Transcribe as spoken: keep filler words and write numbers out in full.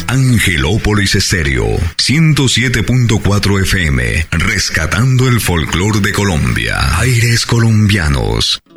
Angelópolis Estéreo, ciento siete punto cuatro F M, rescatando el folclor de Colombia. Aires colombianos.